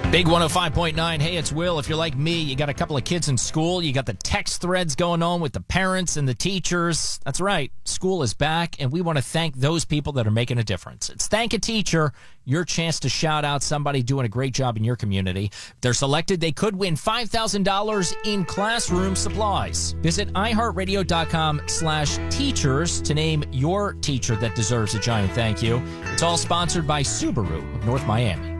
Big 105.9. Hey, it's Will. If you're like me, you got a couple of kids in school. You got the text threads going on with the parents and the teachers. That's right. School is back, and we want to thank those people that are making a difference. It's Thank a Teacher, your chance to shout out somebody doing a great job in your community. If they're selected, they could win $5,000 in classroom supplies. Visit iHeartRadio.com/teachers to name your teacher that deserves a giant thank you. It's all sponsored by Subaru of North Miami.